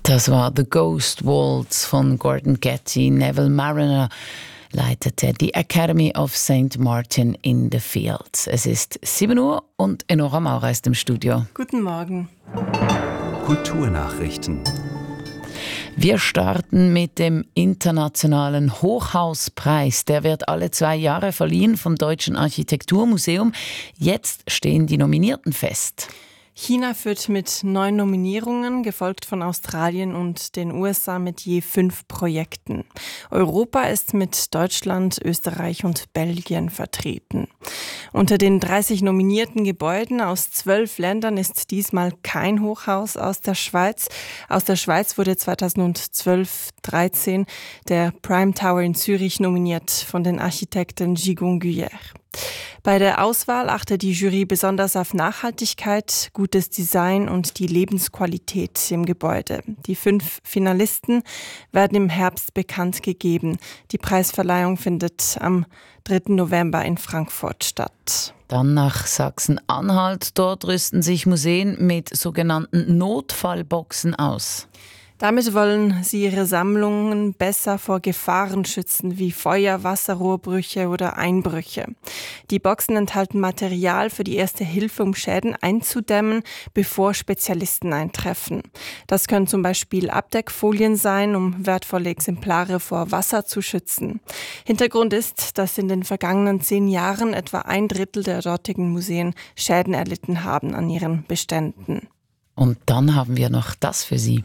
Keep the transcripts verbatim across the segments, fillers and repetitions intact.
Das war The Ghost Waltz von Gordon Getty. Neville Marriner leitete die Academy of Saint Martin in the Fields. Es ist sieben Uhr und Enora Maurer ist im Studio. Guten Morgen. Kulturnachrichten. Wir starten mit dem Internationalen Hochhauspreis. Der wird alle zwei Jahre verliehen vom Deutschen Architekturmuseum. Jetzt stehen die Nominierten fest. China führt mit neun Nominierungen, gefolgt von Australien und den U S A mit je fünf Projekten. Europa ist mit Deutschland, Österreich und Belgien vertreten. Unter den dreißig nominierten Gebäuden aus zwölf Ländern ist diesmal kein Hochhaus aus der Schweiz. Aus der Schweiz wurde zweitausendzwölf dreizehn der Prime Tower in Zürich nominiert von den Architekten Gigon Guyer. Bei der Auswahl achtet die Jury besonders auf Nachhaltigkeit, gutes Design und die Lebensqualität im Gebäude. Die fünf Finalisten werden im Herbst bekannt gegeben. Die Preisverleihung findet am dritten November in Frankfurt statt. Dann nach Sachsen-Anhalt. Dort rüsten sich Museen mit sogenannten Notfallboxen aus. Damit wollen sie ihre Sammlungen besser vor Gefahren schützen, wie Feuer, Wasserrohrbrüche oder Einbrüche. Die Boxen enthalten Material für die erste Hilfe, um Schäden einzudämmen, bevor Spezialisten eintreffen. Das können zum Beispiel Abdeckfolien sein, um wertvolle Exemplare vor Wasser zu schützen. Hintergrund ist, dass in den vergangenen zehn Jahren etwa ein Drittel der dortigen Museen Schäden erlitten haben an ihren Beständen. Und dann haben wir noch das für Sie.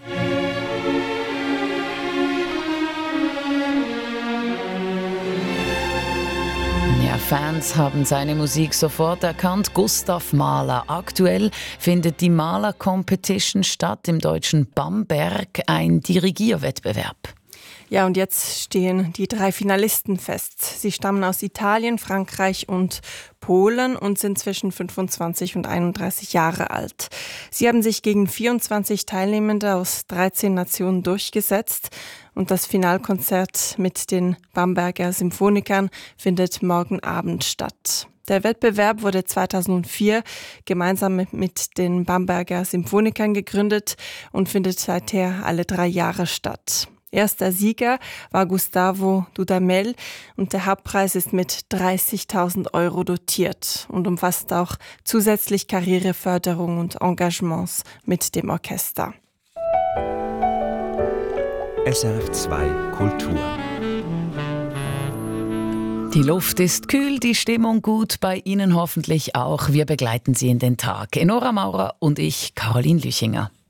Ja, Fans haben seine Musik sofort erkannt. Gustav Mahler. Aktuell findet die Maler-Competition statt im deutschen Bamberg, ein Dirigierwettbewerb. Ja, und jetzt stehen die drei Finalisten fest. Sie stammen aus Italien, Frankreich und Polen und sind zwischen fünfundzwanzig und einunddreißig Jahre alt. Sie haben sich gegen vierundzwanzig Teilnehmende aus dreizehn Nationen durchgesetzt. Und das Finalkonzert mit den Bamberger Symphonikern findet morgen Abend statt. Der Wettbewerb wurde zweitausendvier gemeinsam mit den Bamberger Symphonikern gegründet und findet seither alle drei Jahre statt. Erster Sieger war Gustavo Dudamel und der Hauptpreis ist mit dreißigtausend Euro dotiert und umfasst auch zusätzlich Karriereförderung und Engagements mit dem Orchester. S R F zwei Kultur. Die Luft ist kühl, die Stimmung gut, bei Ihnen hoffentlich auch. Wir begleiten Sie in den Tag. Enora Maurer und ich, Caroline Lüchinger.